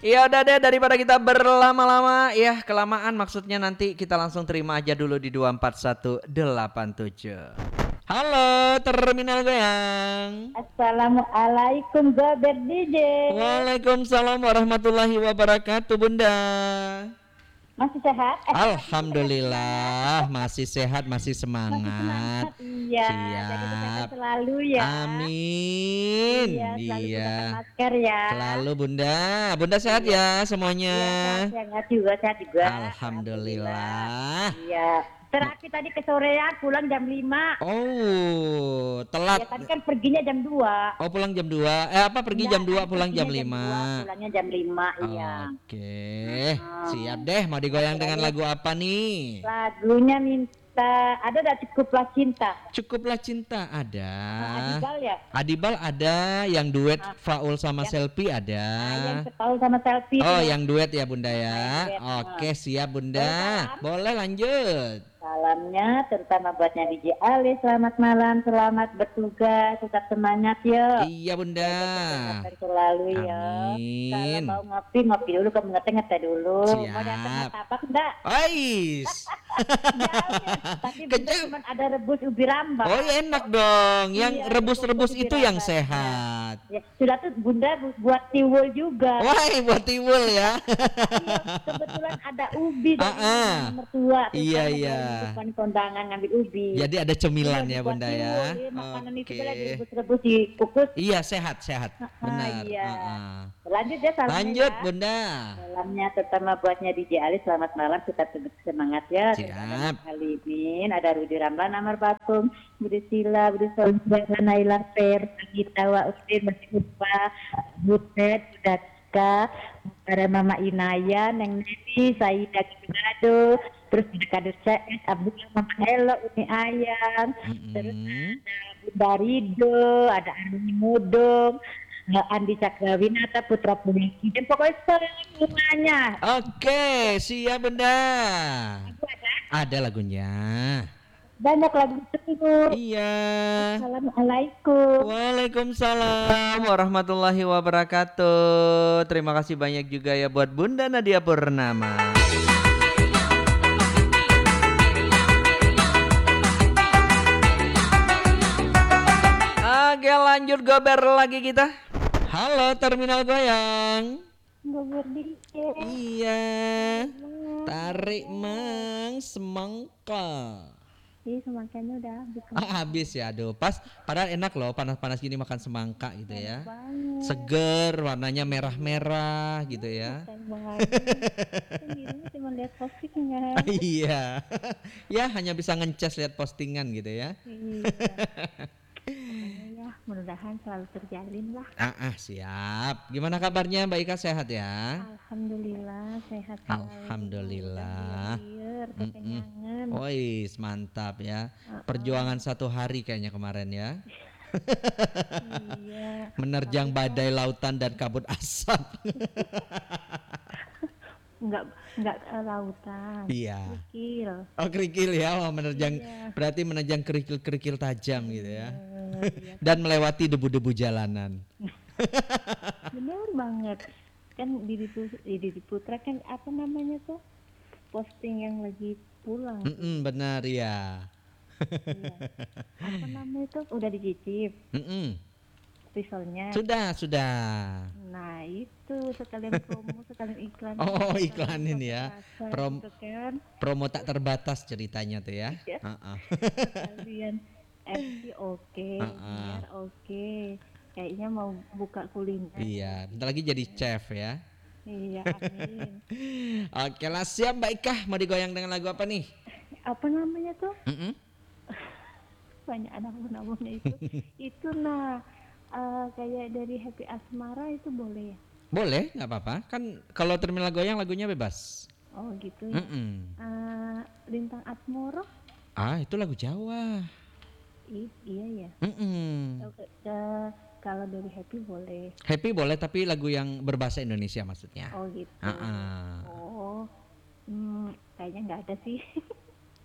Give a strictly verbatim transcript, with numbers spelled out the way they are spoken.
Ya udah deh, daripada kita berlama-lama ya, kelamaan maksudnya, nanti kita langsung terima aja dulu di dua empat satu delapan tujuh. Halo Terminal Goyang. Assalamualaikum Gober D J. Waalaikumsalam warahmatullahi wabarakatuh Bunda. Masih sehat? Eh, Alhamdulillah masih sehat, masih Masih semangat. semangat, iya. Jaga kesehatan Siap. selalu ya. Amin. Iya, selalu Iya. gunakan masker ya. Selalu Bunda. Bunda sehat Iya. ya semuanya. Iya, sehat, sehat juga, sehat juga. Alhamdulillah. Iya. Terakhir tadi ke sorean pulang jam lima. Oh, Ya telat. tadi kan perginya jam dua. Oh, pulang jam dua. Eh apa pergi Enggak, jam dua tadi pulang jam perginya lima. dua, pulangnya jam lima, iya. Oke. Hmm. Siap deh, mau digoyang dengan Ayo. lagu apa nih? Lagunya minta, ada dah Cukuplah Cinta. Cukuplah Cinta ada. Oh, Adibal ya? Adibal ada, yang duet Ah, Faul sama yang- Selfie ada. Ah, yang Setau sama Selfie. Oh, itu. yang duet ya Bunda ya. yang duet, Oke, ah. siap Bunda. Boleh salam? Boleh lanjut. Salamnya terutama buatnya D J Ali, selamat malam, selamat bertugas, tetap semangat ya. Iya Bunda. Kesehatan selalu ya. Kalau Amin. mau ngopi, ngopi dulu, kamu ngeteh ngeteh dulu. Siap. Mau datang martabak enggak? Ais. Jauh ya. Tapi bener Kejam. cuma ada rebus ubi rambak. Oh iya, enak dong. Yang Iya, rebus-rebus rebus itu ubi yang rambak. sehat. Ya, sudah tuh Bunda bu- buat tiwul juga. Wah, buat tiwul ya. Iya, kebetulan ada ubi dari Ah, ah. mertua. Terus Iya, kamu iya. mau bukan kondangan ngambil ubi. Jadi ada cemilan Iya, ya dibuat Bunda tiwul, ya. iya, makanan itu Oke. lagi rebus-rebus dikukus. Iya, sehat, sehat. Ah, Benar. iya. Ah, ah. Lanjut ya salamnya. Lanjut ya. Bunda. Salamnya terutama buatnya D J Ali, selamat malam, tetap semangat ya. Terus ada Siap. Mas Halimin, ada Rudi Ramlan, Amar Batung, Budi Sila, Budi Solja, Naila Fer, Gita Wa Ustin, Masih Lupa, Butet, Budatka, ada Mama Inaya, Neng Neni, Saida Gado, terus ada Kader C S, Abdullah, Mama Elo, Uni Ayang, terus Mm-mm. ada Bunda Rido, ada Arni Mudung, Nggak Andi Cakrawinata, Putra Puliki, dan pokoknya semuanya. Oke, siap Bunda. Aku ada Ada lagunya. banyak lagu itu. Iya. Assalamualaikum. Waalaikumsalam warahmatullahi wabarakatuh. Terima kasih banyak juga ya buat Bunda Nadia Purnama. Oke, lanjut gober lagi kita. Halo Terminal Goyang. Gober D J. Iya. Tarik mang semangka. Ih, semangkanya udah habis. Ah, habis ya, aduh. Pas, padahal enak loh panas-panas gini makan semangka gitu ya. Banget. Seger, warnanya merah-merah gitu ya. Sayang banget. Sendirinya cuma lihat postingnya. Iya. Ya, hanya bisa ngecas lihat postingan gitu ya. Iya. Pokoknya ya, mudah-mudahan selalu terjalin lah. Ah, ah, siap. Gimana kabarnya Mbak Ika, sehat ya? Alhamdulillah sehat selalu. Alhamdulillah. Biar Mm-mm. kekenyangan. Wih, mantap ya. Uh-uh. Perjuangan satu hari kayaknya kemarin ya. Iya. Menerjang badai lautan dan kabut asap. Enggak enggak ke lautan. Iya. Kecil. Oh, kerikil ya, oh, menerjang, Iya. berarti menerjang kerikil-kerikil tajam gitu ya. Eh, iya. Dan melewati debu-debu jalanan. Bener banget. Kan di di di Putra kan apa namanya tuh? Posting yang lagi pulang. Mm-mm, benar ya. Iya. Apa namanya tuh? Udah dicicip Mm-mm. risolnya. Sudah, sudah. Nah, itu sekalian promo, sekalian iklan. Oh, Sekalian iklanin ya. pemerasan Prom- gitu kan. Promo tak terbatas ceritanya tuh ya. Iya. Ah, ah. Kalian M C oke, Uh-uh. biar oke. Kayaknya mau buka kuliner. Iya, bentar lagi jadi chef ya. Iya, amin. Oke lah, siap Mbak Ika. Mau digoyang dengan lagu apa nih? Apa namanya tuh? Mm-mm. Banyak anak-anaknya itu. Itu nah eh, kayak dari Happy Asmara itu boleh ya? Boleh, nggak apa-apa. Kan kalau Terminal Goyang lagunya bebas. Oh gitu ya. Mm-mm. Eh, Lintang Asmoro? Ah, itu lagu Jawa. I- iya ya. Mm-mm. Eh, eh, kalau dari Happy boleh. Happy boleh, tapi lagu yang berbahasa Indonesia maksudnya. Oh gitu. Ah, ah. Oh, hmm, kayaknya nggak ada sih.